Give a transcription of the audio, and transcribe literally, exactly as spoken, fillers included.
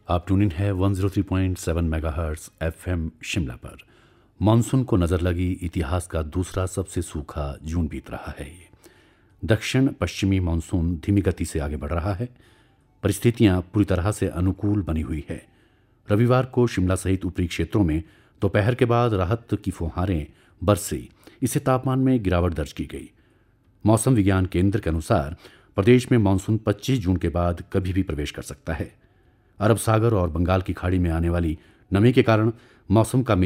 आप tune in है one zero three point seven megahertz FM Shimla पर। मानसून को नज़र लगी इतिहास का दूसरा सबसे सूखा जून बीत रहा है। ये दक्षिण पश्चिमी मानसून धीमी गति से आगे बढ़ रहा है। परिस्थितियां पूरी तरह से अनुकूल बनी हुई है। रविवार को शिमला सहित ऊपरी क्षेत्रों में दोपहर के बाद राहत की फुहारें बरसी। इससे तापमान में गिरावट दर्ज की गई। मौसम विज्ञान केंद्र के अनुसार प्रदेश में मानसून पच्चीस जून के बाद कभी भी प्रवेश कर सकता है। अरब सागर और बंगाल की खाड़ी में आने वाली नमी के कारण मौसम का